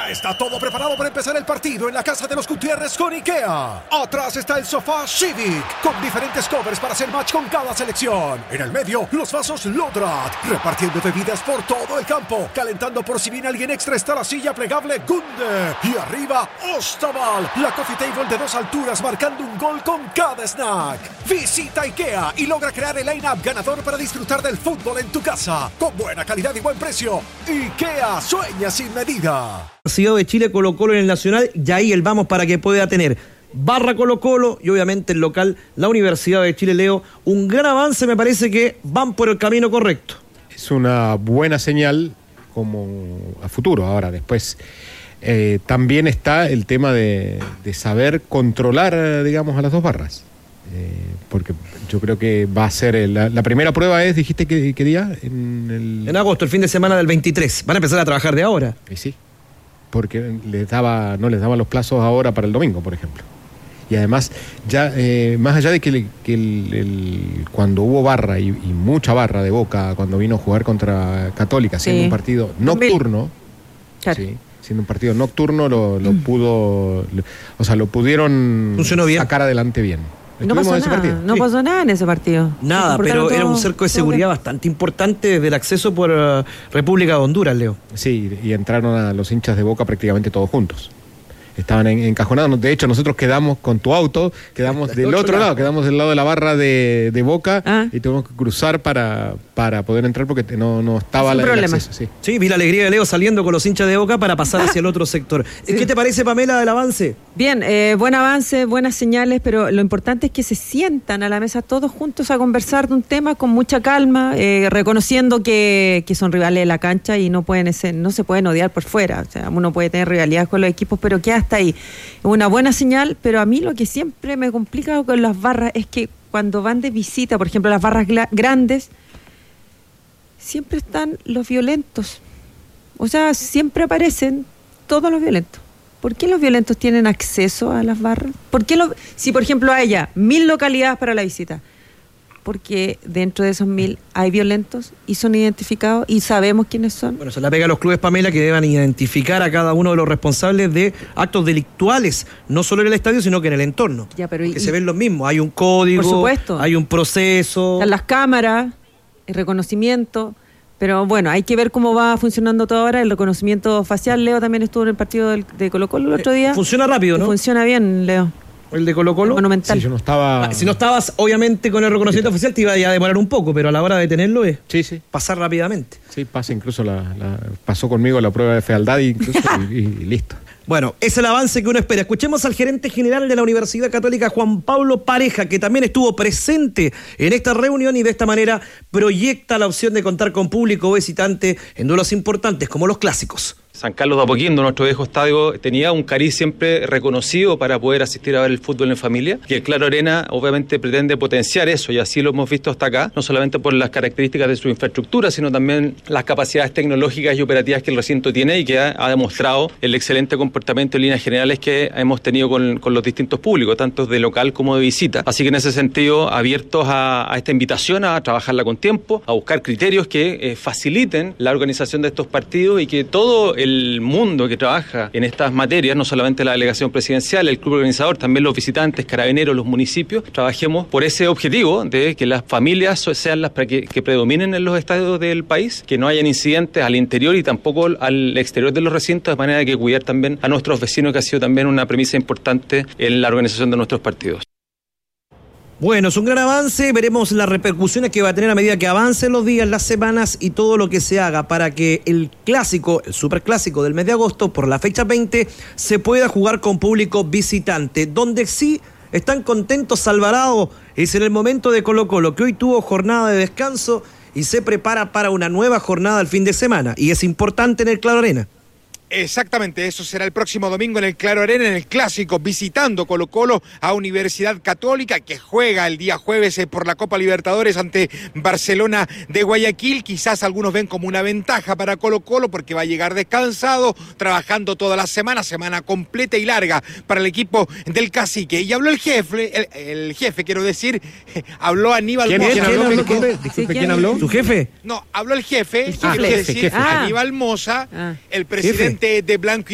Ya está todo preparado para empezar el partido en la casa de los Gutiérrez con IKEA. Atrás está el sofá Civic, con diferentes covers para hacer match con cada selección. En el medio, los vasos Lodrat, repartiendo bebidas por todo el campo. Calentando por si viene alguien extra está la silla plegable Gunde. Y arriba, Ostaval, la coffee table de 2 alturas marcando un gol con cada snack. Visita IKEA y logra crear el line-up ganador para disfrutar del fútbol en tu casa. Con buena calidad y buen precio. IKEA, sueña sin medida. Ciudad de Chile, Colo-Colo en el Nacional, y ahí el vamos para que pueda tener barra Colo-Colo y obviamente el local, la Universidad de Chile. Leo, un gran avance, me parece que van por el camino correcto. Es una buena señal como a futuro. Ahora, después también está el tema de saber controlar, digamos, a las dos barras. Porque yo creo que va a ser la primera prueba es, dijiste, ¿qué día? En agosto, el fin de semana del 23. Van a empezar a trabajar de ahora. Sí, porque no les daban los plazos ahora para el domingo, por ejemplo. Y además, ya más allá de que cuando hubo barra y mucha barra de Boca, cuando vino a jugar contra Católica, siendo un partido nocturno, sí, siendo un partido nocturno, lo pudieron sacar adelante bien. No pasó nada en ese partido. Nada, pero era un cerco de seguridad bastante importante desde el acceso por República de Honduras, Leo. Sí, y entraron a los hinchas de Boca prácticamente todos juntos. Estaban encajonados. De hecho, nosotros quedamos con tu auto, quedamos del otro lado, quedamos del lado de la barra de Boca y tuvimos que cruzar para poder entrar porque no estaba el acceso. Sí, vi la alegría de Leo saliendo con los hinchas de Boca para pasar hacia el otro sector. Sí. ¿Qué te parece, Pamela, del avance? Bien, buen avance, buenas señales, pero lo importante es que se sientan a la mesa todos juntos a conversar de un tema con mucha calma, reconociendo que son rivales de la cancha y no se pueden odiar por fuera. O sea, uno puede tener rivalidades con los equipos, pero ¿qué hasta ahí? Una buena señal, pero a mí lo que siempre me complica con las barras es que cuando van de visita, por ejemplo, las barras grandes, siempre están los violentos. O sea, siempre aparecen todos los violentos. ¿Por qué los violentos tienen acceso a las barras? ¿Por qué si, por ejemplo, hay ya 1000 localidades para la visita? Porque dentro de esos 1000 hay violentos y son identificados y sabemos quiénes son. Bueno, se la pega a los clubes, Pamela, que deban identificar a cada uno de los responsables de actos delictuales, no solo en el estadio, sino que en el entorno. Que se ven los mismos. Hay un código, por supuesto, hay un proceso. Están las cámaras, el reconocimiento. Pero bueno, hay que ver cómo va funcionando todo ahora. El reconocimiento facial, Leo también estuvo en el partido de Colo-Colo el otro día. Funciona rápido, ¿no? Funciona bien, Leo. El de Colo-Colo. Monumental. Sí, yo no estaba... Si no estabas, obviamente, con el reconocimiento oficial te iba a demorar un poco, pero a la hora de tenerlo es pasar rápidamente. Sí, pasa incluso pasó conmigo la prueba de fealdad incluso y listo. Bueno, es el avance que uno espera. Escuchemos al gerente general de la Universidad Católica, Juan Pablo Pareja, que también estuvo presente en esta reunión y de esta manera proyecta la opción de contar con público visitante en duelos importantes como los clásicos. San Carlos de Apoquindo, nuestro viejo estadio, tenía un cariz siempre reconocido para poder asistir a ver el fútbol en familia, y el Claro Arena obviamente pretende potenciar eso, y así lo hemos visto hasta acá, no solamente por las características de su infraestructura, sino también las capacidades tecnológicas y operativas que el recinto tiene y que ha demostrado el excelente comportamiento en líneas generales que hemos tenido con los distintos públicos, tanto de local como de visita. Así que en ese sentido, abiertos a esta invitación a trabajarla con tiempo, a buscar criterios que faciliten la organización de estos partidos y que todo el mundo que trabaja en estas materias, no solamente la delegación presidencial, el club organizador, también los visitantes, carabineros, los municipios, trabajemos por ese objetivo de que las familias sean las que predominen en los estadios del país, que no hayan incidentes al interior y tampoco al exterior de los recintos, de manera que cuidar también a nuestros vecinos, que ha sido también una premisa importante en la organización de nuestros partidos. Bueno, es un gran avance, veremos las repercusiones que va a tener a medida que avancen los días, las semanas y todo lo que se haga para que el clásico, el superclásico del mes de agosto, por la fecha 20, se pueda jugar con público visitante. Donde sí están contentos Alvarado es en el momento de Colo-Colo, que hoy tuvo jornada de descanso y se prepara para una nueva jornada el fin de semana, y es importante en el Claro Arena. Exactamente, eso será el próximo domingo en el Claro Arena, en el clásico, visitando Colo-Colo a Universidad Católica, que juega el día jueves por la Copa Libertadores ante Barcelona de Guayaquil. Quizás algunos ven como una ventaja para Colo-Colo porque va a llegar descansado, trabajando toda la semana completa y larga para el equipo del Cacique. Y habló el jefe, quiero decir, habló Aníbal Mosa. ¿Quién habló? ¿Su jefe? No, habló el jefe, quiero decir, Aníbal Mosa, el presidente de Blanco